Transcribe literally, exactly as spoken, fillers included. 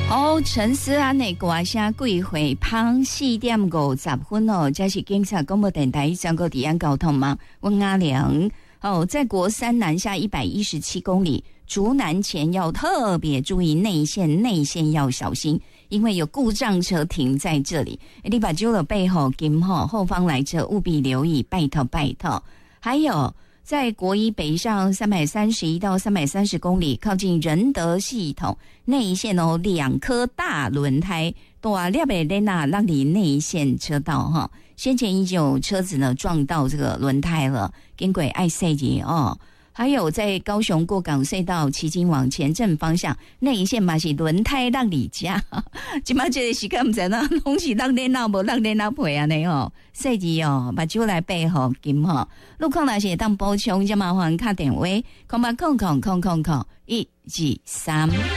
哦，陈思安的歌声几回芳四点五十分哦，这是警察广播电台全国治安交通吗？温阿良哦，在国三南下一百一十七公里，竹南前要特别注意内线，内线要小心，因为有故障车停在这里。你把揪了背后跟后后方来车务必留意，拜托拜托。还有。在国一北上三百三十一到三百三十公里，靠近仁德系统内线哦，两颗大轮胎大粒的在那让你内线车道哈。先前已经有车子呢撞到这个轮胎了，跟轨爱塞节哦。还有在高雄过港隧道骑经往前正方向内线嘛是轮胎让你加，今嘛这个时间不知道拢是让你闹无让你闹赔啊呢哦，细节哦，把酒来背后金吼，路况那些当补充，就麻烦打电话，空八空空空空空一二三。